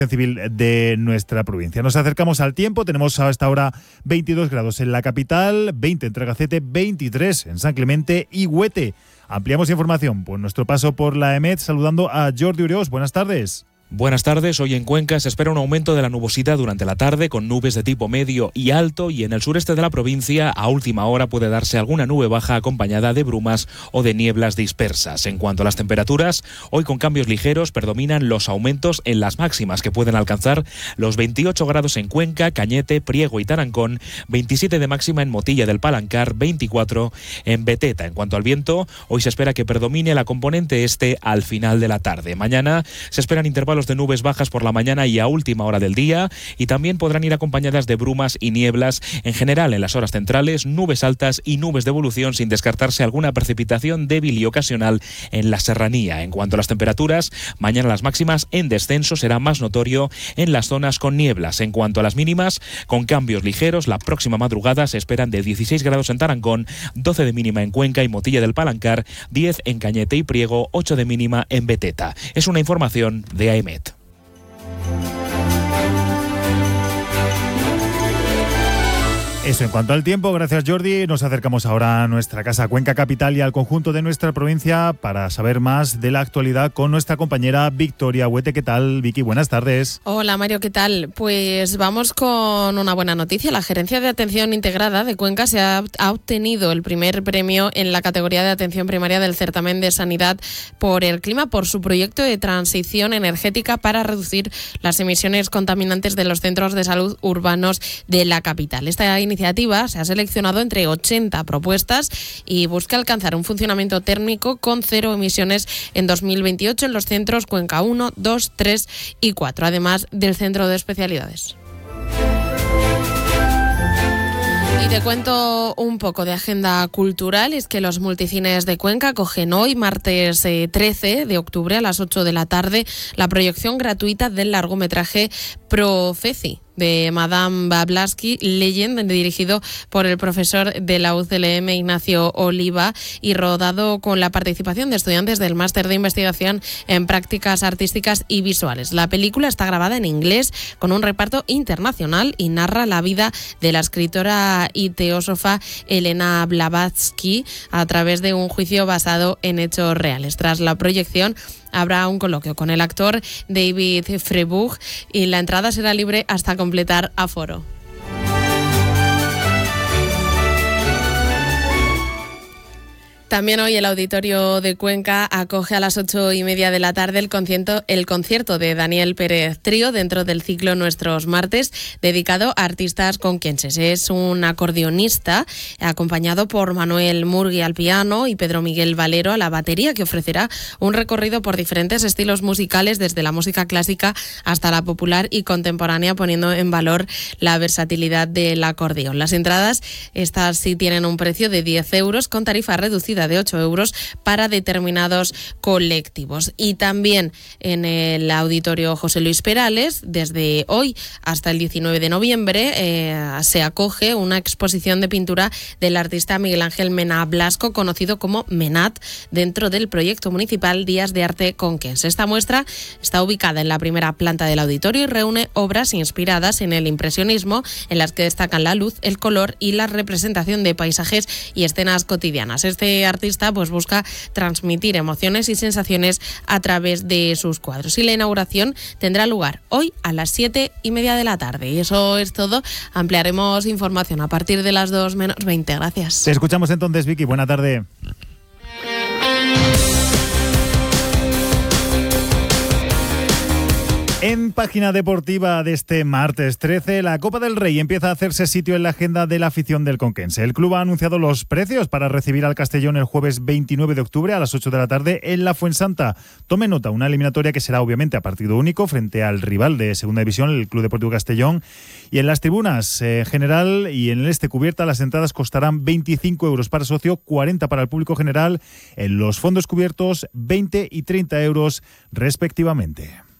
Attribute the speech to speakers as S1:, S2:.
S1: civil de nuestra provincia. Nos acercamos al tiempo, tenemos a esta hora 22 grados en la capital, 20 en Tragacete, 23 en San Clemente y Huete. Ampliamos información por nuestro paso por la EMET, saludando a Jordi Uriós. Buenas tardes.
S2: Buenas tardes. Hoy en Cuenca se espera un aumento de la nubosidad durante la tarde, con nubes de tipo medio y alto, y en el sureste de la provincia a última hora puede darse alguna nube baja acompañada de brumas o de nieblas dispersas. En cuanto a las temperaturas, hoy con cambios ligeros predominan los aumentos en las máximas, que pueden alcanzar los 28 grados en Cuenca, Cañete, Priego y Tarancón, 27 de máxima en Motilla del Palancar, 24 en Beteta. En cuanto al viento, hoy se espera que predomine la componente este al final de la tarde. Mañana se esperan intervalos de nubes bajas por la mañana y a última hora del día, y también podrán ir acompañadas de brumas y nieblas en general en las horas centrales, nubes altas y nubes de evolución, sin descartarse alguna precipitación débil y ocasional en la serranía. En cuanto a las temperaturas, mañana las máximas en descenso será más notorio en las zonas con nieblas. En cuanto a las mínimas, con cambios ligeros, la próxima madrugada se esperan de 16 grados en Tarancón, 12 de mínima en Cuenca y Motilla del Palancar, 10 en Cañete y Priego, 8 de mínima en Beteta. Es una información de AEMET.
S1: Eso en cuanto al tiempo, gracias Jordi. Nos acercamos ahora a nuestra casa Cuenca Capital y al conjunto de nuestra provincia para saber más de la actualidad con nuestra compañera Victoria Huete. ¿Qué tal, Vicky? Buenas tardes.
S3: Hola Mario, ¿qué tal? Pues vamos con una buena noticia. La Gerencia de Atención Integrada de Cuenca ha obtenido el primer premio en la categoría de atención primaria del certamen de Sanidad por el Clima por su proyecto de transición energética para reducir las emisiones contaminantes de los centros de salud urbanos de la capital. Esta iniciativa se ha seleccionado entre 80 propuestas y busca alcanzar un funcionamiento térmico con cero emisiones en 2028 en los centros Cuenca 1, 2, 3 y 4, además del centro de especialidades. Y te cuento un poco de agenda cultural. Es que los multicines de Cuenca acogen hoy, martes 13 de octubre a las 8 de la tarde, la proyección gratuita del largometraje Profeci de Madame Blavatsky, Legend, dirigido por el profesor de la UCLM Ignacio Oliva y rodado con la participación de estudiantes del Máster de Investigación en Prácticas Artísticas y Visuales. La película está grabada en inglés con un reparto internacional y narra la vida de la escritora y teósofa Elena Blavatsky a través de un juicio basado en hechos reales. Tras la proyección habrá un coloquio con el actor David Freiburg y la entrada será libre hasta completar aforo. También hoy el Auditorio de Cuenca acoge a las 8:30 de la tarde el concierto de Daniel Pérez Trío dentro del ciclo Nuestros Martes, dedicado a artistas conquenses. Es un acordeonista acompañado por Manuel Murgui al piano y Pedro Miguel Valero a la batería, que ofrecerá un recorrido por diferentes estilos musicales, desde la música clásica hasta la popular y contemporánea, poniendo en valor la versatilidad del acordeón. Las entradas, estas sí tienen un precio de 10 euros con tarifa reducida de 8 euros para determinados colectivos. Y también en el Auditorio José Luis Perales, desde hoy hasta el 19 de noviembre, se acoge una exposición de pintura del artista Miguel Ángel Mena Blasco, conocido como Menat, dentro del proyecto municipal Días de Arte Conquense. Esta muestra está ubicada en la primera planta del auditorio y reúne obras inspiradas en el impresionismo, en las que destacan la luz, el color y la representación de paisajes y escenas cotidianas. Este artista pues busca transmitir emociones y sensaciones a través de sus cuadros, y la inauguración tendrá lugar hoy a las 7:30 de la tarde. Y eso es todo. Ampliaremos información a partir de las 2:20. Gracias.
S1: Te escuchamos entonces, Vicky. Buena tarde. En página deportiva de este martes 13, la Copa del Rey empieza a hacerse sitio en la agenda de la afición del conquense. El club ha anunciado los precios para recibir al Castellón el jueves 29 de octubre a las 8 de la tarde en la Fuensanta. Tome nota, una eliminatoria que será obviamente a partido único frente al rival de Segunda División, el Club Deportivo Castellón. Y en las tribunas en general y en el este cubierta, las entradas costarán 25 euros para socio, 40 para el público general. En los fondos cubiertos, 20 y 30 euros respectivamente.